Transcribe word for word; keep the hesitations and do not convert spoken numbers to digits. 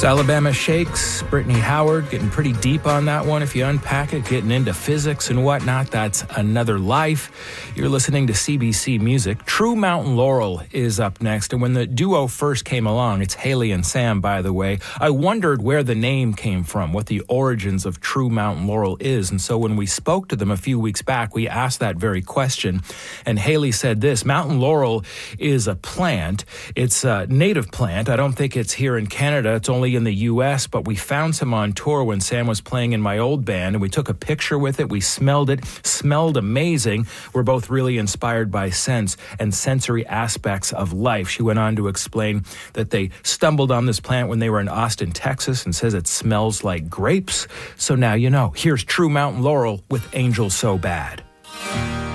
It's Alabama Shakes, Brittany Howard, getting pretty deep on that one. If you unpack it, getting into physics and whatnot, that's Another Life. You're listening to C B C Music. True Mountain Laurel is up next. And when the duo first came along, it's Haley and Sam, by the way, I wondered where the name came from, what the origins of True Mountain Laurel is. And so when we spoke to them a few weeks back, we asked that very question. And Haley said this: Mountain laurel is a plant. It's a native plant. I don't think it's here in Canada. It's only in the U S, but we found some on tour when Sam was playing in my old band, and we took a picture with it. We smelled it. Smelled amazing. We're both really inspired by scents and sensory aspects of life. She went on to explain that they stumbled on this plant when they were in Austin, Texas, and says it smells like grapes. So now you know. Here's True Mountain Laurel with Angel So Bad.